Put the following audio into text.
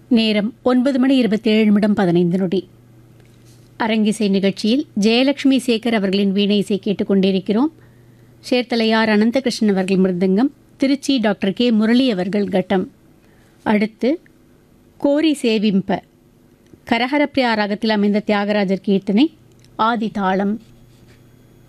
நேரம் 9:27:15. அரங்கிசை நிகழ்ச்சியில் ஜெயலட்சுமி சேகர் அவர்களின் வீணை இசை கேட்டுக்கொண்டிருக்கிறோம். சேர்த்தலையார் அனந்தகிருஷ்ணன் அவர்கள் மிருதங்கம், திருச்சி டாக்டர் கே முரளி அவர்கள் கட்டம். அடுத்து கோரி சேவிம்ப கரஹரப்பிரியா ராகத்தில் அமைந்த தியாகராஜர் கீர்த்தனை ஆதி தாளம்.